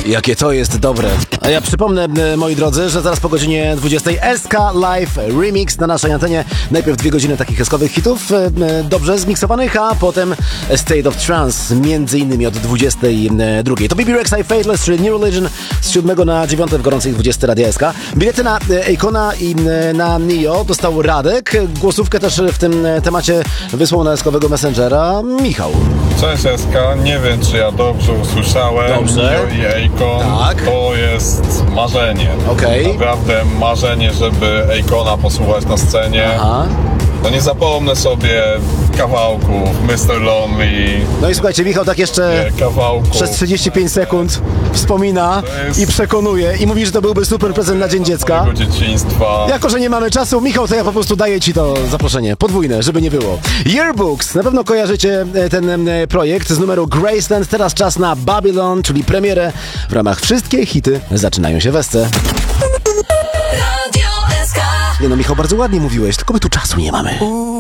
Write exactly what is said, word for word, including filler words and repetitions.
Jakie to jest dobre. A ja przypomnę, moi drodzy, że zaraz po godzinie dwudziestej S K Live Remix na naszej antenie. Najpierw dwie godziny takich eskowych hitów, dobrze zmiksowanych, a potem State of Trance, między innymi od dwudziestej drugiej. To B B Rexha i Faithless, czyli New Religion z siódmego na dziewiąte w gorącej dwudziestej Radia S K. Bilety na Akona i na Nio dostał Radek. Głosówkę też w tym temacie wysłał na eskowego Messengera Michał. Cześć S K, nie wiem czy ja dobrze usłyszałem. Dobrze. Nio i Akon, Tak. to jest marzenie. Okej. Naprawdę marzenie, żeby Akona posłuchać na scenie. Aha. No nie zapomnę sobie kawałków mister Lonely. No i słuchajcie, Michał tak jeszcze Kawałków. przez trzydzieści pięć sekund wspomina jest... i przekonuje i mówi, że to byłby super prezent na Dzień Dziecka. Mojego dzieciństwa. Jako, że nie mamy czasu, Michał, to ja po prostu daję ci to zaproszenie. Podwójne, żeby nie było. Yearbooks. Na pewno kojarzycie ten projekt z numeru Graceland. Teraz czas na Babylon, czyli premierę. W ramach Wszystkie hity zaczynają się w S C. Nie no, Michał, bardzo ładnie mówiłeś, tylko my tu czasu nie mamy.